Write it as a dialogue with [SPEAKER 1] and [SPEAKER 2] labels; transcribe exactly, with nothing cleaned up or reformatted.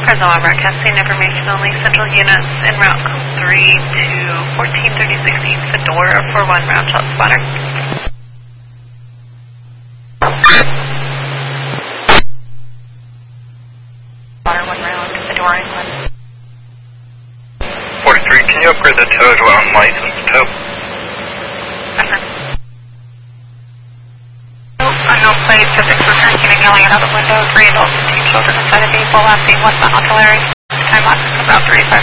[SPEAKER 1] Fresno broadcasting information only. Central units en route three to fourteen thirty sixteen Fedora for one round shot spotter. Spotter one round Fedora England.
[SPEAKER 2] forty-three, can you upgrade the tow to unlicensed tow?
[SPEAKER 1] Unknown plate, physics return, unit yelling out of the window, three adults and two children inside a vehicle, last seen westbound Artillery. Time lapse is about thirty-five.